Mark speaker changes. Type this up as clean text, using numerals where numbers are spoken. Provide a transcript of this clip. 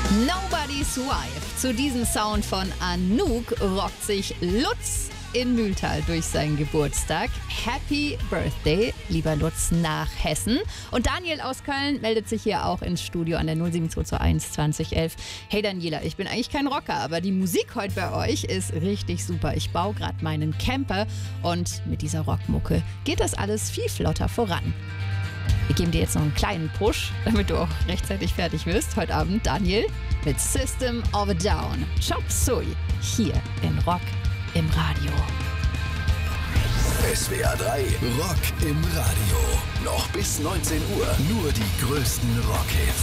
Speaker 1: Nobody's Wife. Zu diesem Sound von Anouk rockt sich Lutz in Mühltal durch seinen Geburtstag. Happy Birthday, lieber Lutz, nach Hessen. Und Daniel aus Köln meldet sich hier auch ins Studio an der 07221 2011. Hey Daniela, ich bin eigentlich kein Rocker, aber die Musik heute bei euch ist richtig super. Ich baue gerade meinen Camper und mit dieser Rockmucke geht das alles viel flotter voran. Wir geben dir jetzt noch einen kleinen Push, damit du auch rechtzeitig fertig wirst. Heute Abend Daniel mit System of a Down. Chop Suey hier in Rock im Radio.
Speaker 2: SWR 3 Rock im Radio. Noch bis 19 Uhr. Nur die größten Rockhits.